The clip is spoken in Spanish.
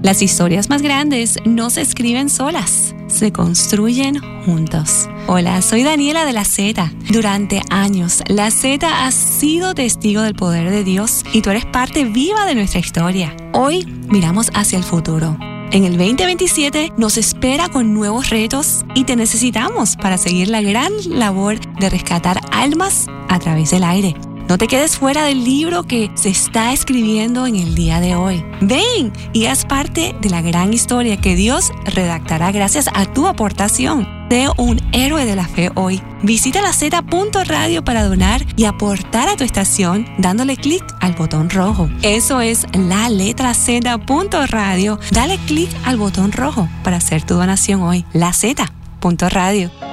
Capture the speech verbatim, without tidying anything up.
Las historias más grandes no se escriben solas, se construyen juntos. Hola, soy Daniela de La Z. Durante años, La Z ha sido testigo del poder de Dios y tú eres parte viva de nuestra historia. Hoy miramos hacia el futuro. En el veinte veintisiete nos espera con nuevos retos y te necesitamos para seguir la gran labor de rescatar almas a través del aire. No te quedes fuera del libro que se está escribiendo en el día de hoy. Ven y haz parte de la gran historia que Dios redactará gracias a tu aportación. Sé un héroe de la fe hoy. Visita la Z punto radio para donar y aportar a tu estación dándole clic al botón rojo. Eso es la letra Z punto radio. Dale clic al botón rojo para hacer tu donación hoy. La Z punto radio.